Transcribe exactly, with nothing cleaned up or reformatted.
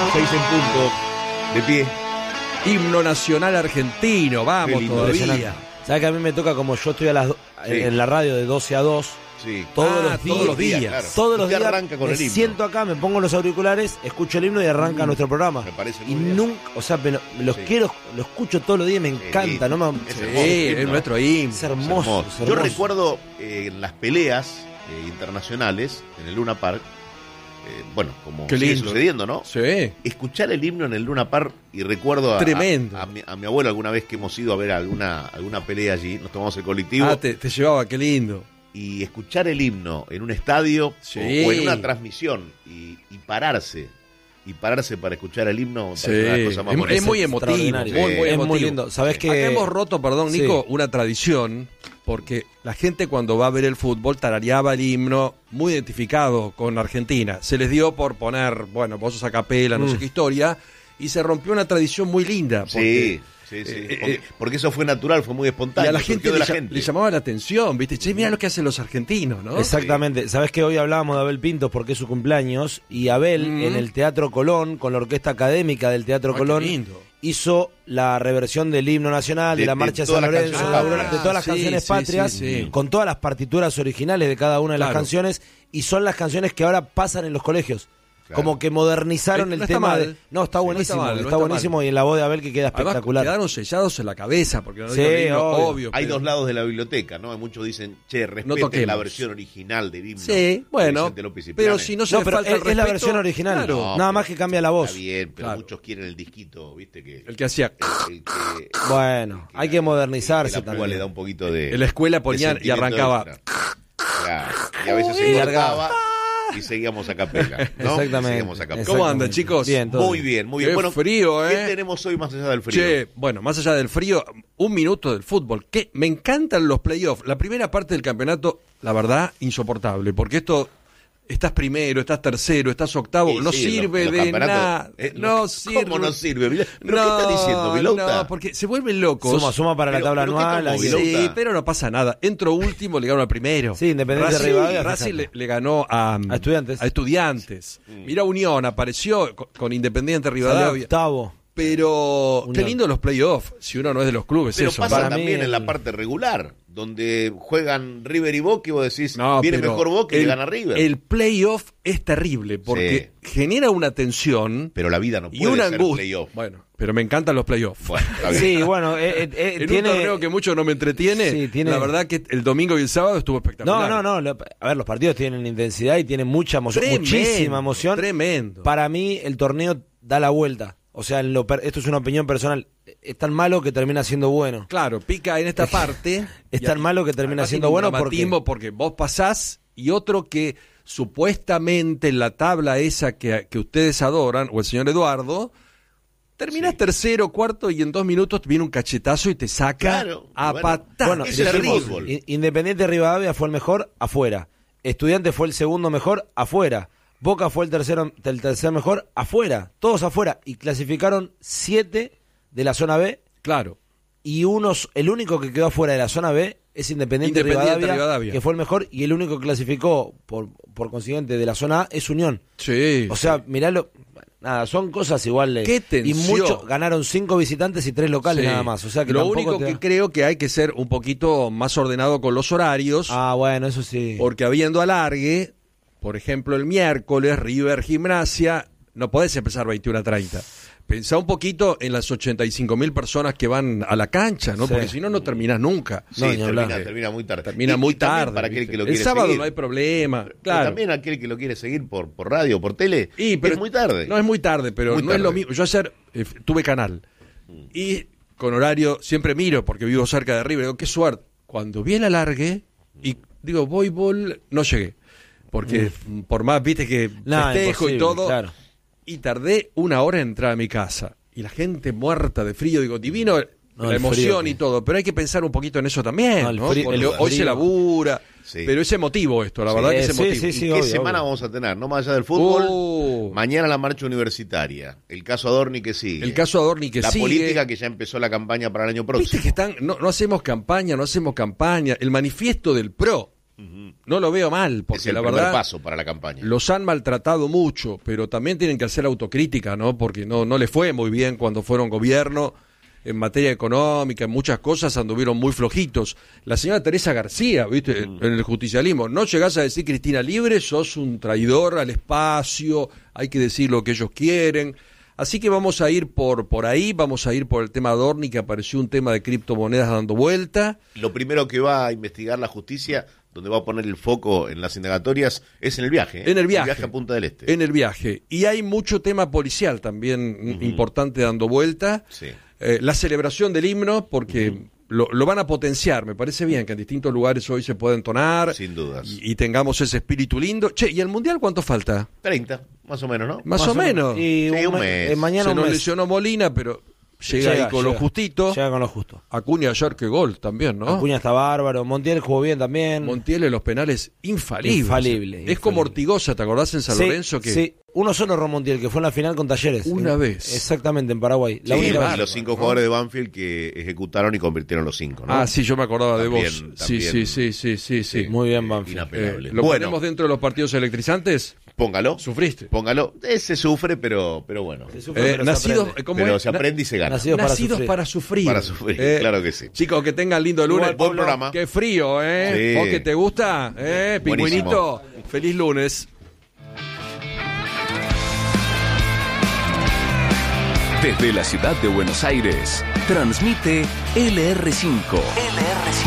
Seis en punto, de pie. Himno nacional argentino, vamos todavía. ¿Sabes que a mí me toca, como yo estoy a las do- sí. en la radio de doce a dos? Sí. Todos, ah, los días, todos los días. Claro. Todos los días arranca con me el himno. siento acá, me pongo los auriculares, escucho el himno y arranca mm, nuestro programa. Me parece muy y bien. nunca, o sea, me, los sí. quiero, lo escucho todos los días, me encanta, sí. ¿no? Me, Es Sí, hermoso, es himno. nuestro himno. Es hermoso. Es hermoso. es Yo hermoso. recuerdo eh, en las peleas eh, internacionales en el Luna Park, eh, bueno, como Qué sigue lindo. sucediendo, ¿no? Sí. Escuchar el himno en el Luna Park, y recuerdo a, Tremendo. a, a, mi, a mi abuelo alguna vez que hemos ido a ver alguna, alguna pelea allí, nos tomamos el colectivo. Ah, te, te llevaba, qué lindo. Y escuchar el himno en un estadio Sí. o, o en una transmisión y, y pararse y pararse para escuchar el himno me Sí. parece una de las cosas más Es, bonitas. es muy emotivo, muy, extraordinario. muy Sí. Es emotivo. muy lindo. ¿Sabés que Acá hemos roto, perdón, Sí. Nico, una tradición, porque la gente cuando va a ver el fútbol tarareaba el himno muy identificado con Argentina. Se les dio por poner, bueno, vos sos a capela, no Mm. sé qué historia, y se rompió una tradición muy linda. Porque, Sí, sí, sí. eh, porque, eh, porque eso fue natural, fue muy y espontáneo. a la surgió gente de le, la ll- gente. le llamaba la atención, ¿viste? Che, mira lo que hacen los argentinos, ¿no? Exactamente. Sabés que hoy hablábamos de Abel Pintos porque es su cumpleaños, y Abel Mm. en el Teatro Colón, con la orquesta académica del Teatro Ay, Colón, qué lindo. hizo la reversión del himno nacional, de, De- la de marcha de todas San las Lorenzo, canciones de, patrias. de todas las Sí, canciones sí, patrias, sí, sí. con todas las partituras originales de cada una de las Claro. canciones, y son las canciones que ahora pasan en los colegios. Claro. Como que modernizaron Eh, el no está tema mal. de... No, está Sí, no buenísimo, está mal, no está está buenísimo, mal. y en la voz de Abel que queda Además, espectacular. quedaron sellados en la cabeza, porque no Sí, digo el himno, obvio. obvio. Hay pero- dos lados de la biblioteca, ¿no? Muchos dicen, che, respeten toquemos. la versión original del himno. Sí, de bueno, Vicente López y pero Planes. si no se No, le pero falta es, el es la respeto, versión original, claro. No, nada más pero que cambia la voz. Está bien, pero Claro. muchos quieren el disquito, ¿viste? Que, El que hacía... el, el que, Bueno, hay que modernizarse que la púa también. le da un poquito de... En la escuela de ponían y sentimiento arrancaba... extra. Claro. Y a veces Uy, se largaba. cortaba y seguíamos a capela, ¿no? Exactamente. Seguíamos a capela. ¿Cómo andan, Exactamente. chicos? Bien, todo Muy bien, muy bien. Qué Bueno, frío, ¿eh? ¿qué tenemos hoy más allá del frío? Che, bueno, más allá del frío, un minuto del fútbol. Que me encantan los playoffs. La primera parte del campeonato, la verdad, insoportable. Porque esto, estás primero, estás tercero, estás octavo, Sí, no sí, sirve los- los de campeonatos- nada. eh, no los- sirve. ¿Cómo no sirve? ¿Pero No, qué estás diciendo, Vilota? no, porque se vuelven locos. Suma, suma para Pero- la tabla pero ¿qué anual. tomó, hay que- Vilota? Sí, pero no pasa nada. Entro último, le ganó al primero. Sí, Independiente Racing, Rivadavia, Racing le, fíjate. le ganó a, A Estudiantes. A Estudiantes. Mira, Unión apareció con, con Independiente Salió Rivadavia. octavo. Pero qué Unión. lindo los playoffs, si uno no es de los clubes. Pero eso, pasa ¿no? Para mí también el- en la parte regular, donde juegan River y Boca y vos decís, No, viene pero mejor Boca y el- le gana River. El playoff es terrible porque genera una tensión Pero la vida no y puede una ser angustia. playoff. Bueno, pero me encantan los playoffs. Bueno, está bien. Sí, bueno, eh, eh, eh, En tiene... un torneo que mucho no me entretiene, Sí, tiene- la verdad que el domingo y el sábado estuvo espectacular. No, no, no. lo- A ver, los partidos tienen intensidad y tienen mucha emoción, Tremendo, muchísima emoción. Tremendo. Para mí, el torneo da la vuelta. O sea, en lo per- esto es una opinión personal. Es tan malo que termina siendo bueno. Claro, pica en esta parte. Es y tan aquí- malo que termina acá siendo tiene un bueno dramatismo porque vos pasás y otro que supuestamente en la tabla esa que, que ustedes adoran, o el señor Eduardo, terminás Sí. tercero, cuarto y en dos minutos te viene un cachetazo y te saca Claro, a bueno, patadas. Bueno, ese es el dijimos, fútbol. In- Independiente Rivadavia fue el mejor, afuera. Estudiante fue el segundo mejor, afuera. Boca fue el tercero, el tercer mejor, afuera. Todos afuera. Y clasificaron siete de la zona B. Claro. Y unos, el único que quedó afuera de la zona B es Independiente, Independiente Rivadavia, Rivadavia. que fue el mejor. Y el único que clasificó, por, por consiguiente, de la zona A es Unión. Sí. O sea, miralo. Nada, son cosas iguales. Qué tensión. Y muchos ganaron cinco visitantes y tres locales Sí. nada más. O sea que lo tampoco único te que da- creo que hay que ser un poquito más ordenado con los horarios, Ah, bueno, eso sí. porque habiendo alargue, por ejemplo, el miércoles, River Gimnasia, no podés empezar veintiuno a treinta. Pensá un poquito en las ochenta y cinco mil personas que van a la cancha, ¿no? Sí. Porque si no, no terminás nunca. Sí, No, ni termina, hablar. termina muy tarde. Termina Y- muy y también tarde. para aquel ¿viste? que lo el quiere sábado seguir. no hay problema. Pero Claro. también aquel que lo quiere seguir por, por radio, por tele, Y, pero es muy tarde. No es muy tarde, pero Muy no es lo tarde. mismo. Yo ayer eh, tuve canal y con horario siempre miro porque vivo cerca de River. Digo, qué suerte. Cuando vi el alargue y digo, voy, bol, no llegué. Porque mm, por más, viste que Nah, festejo y imposible, todo. claro. Y tardé una hora en entrar a mi casa. Y la gente muerta de frío. Digo, divino No, la el emoción frío, y todo. Pero hay que pensar un poquito en eso también. No, el ¿no? frío- Porque el hoy se frío. labura. Sí. Pero es emotivo esto, la Sí, verdad que es sí, emotivo. sí, ¿Y sí, qué obvio, semana obvio. vamos a tener? No más allá del fútbol. Oh. Mañana la marcha universitaria. El caso Adorni que sigue. El caso Adorni que la sigue. política que ya empezó la campaña para el año Viste próximo. que están, no, no hacemos campaña, no hacemos campaña. El manifiesto del PRO. no lo veo mal, porque es el la primer verdad paso para la campaña. los han maltratado mucho, pero también tienen que hacer autocrítica, ¿no? Porque no, no les fue muy bien cuando fueron gobierno. En materia económica, en muchas cosas anduvieron muy flojitos. La señora Teresa García, ¿viste? Mm. En el justicialismo, no llegás a decir Cristina Libre, sos un traidor al espacio, hay que decir lo que ellos quieren. Así que vamos a ir por por ahí, vamos a ir por el tema Adorni, que apareció un tema de criptomonedas dando vuelta. Lo primero que va a investigar la justicia, donde va a poner el foco en las indagatorias, es en el viaje. ¿eh? En el viaje. El viaje a Punta del Este. En el viaje. Y hay mucho tema policial también uh-huh. importante dando vuelta. Sí. Eh, la celebración del himno, porque uh-huh. lo, lo van a potenciar. Me parece bien que en distintos lugares hoy se pueda entonar. Sin dudas. Y, y tengamos ese espíritu lindo. Che, ¿y el Mundial cuánto falta? treinta, más o menos, ¿no? Más, más o, o menos. menos. Y sí, un, un mes. mes. Eh, mañana se un nos mes. lesionó Molina, pero llega, llega ahí con llega, lo justito. Llega con lo justo. Acuña ayer, que gol también, ¿no? Acuña está bárbaro. Montiel jugó bien también. Montiel en los penales, infalible. Infalible. Es infalible. como Ortigosa, ¿te acordás en San sí, Lorenzo? Que Sí, uno solo Ron Montiel, que fue en la final con Talleres. Una eh, vez. Exactamente, en Paraguay. La sí, única y vez. los cinco jugadores de Banfield que ejecutaron y convirtieron los cinco, ¿no? Ah, sí, yo me acordaba También, de vos. Sí, también. sí, sí, sí, sí, sí. Muy bien, Banfield. Inapelable. Eh, ¿Lo bueno, ponemos dentro de los partidos electrizantes? póngalo. ¿Sufriste? Póngalo. Eh, se sufre, pero, pero bueno. Se sufre, Eh, pero se nacidos, aprende. ¿cómo Pero es? se aprende y se gana. Nacidos para Nacidos sufrir. para sufrir. Para sufrir, Eh, claro que sí. Chicos, que tengan lindo lunes. Igual, buen programa. Qué frío, ¿eh? Sí. ¿Vos que te gusta? ¿Eh? Pingüinito. Buenísimo. Feliz lunes. Desde la ciudad de Buenos Aires, transmite L R cinco. L R cinco.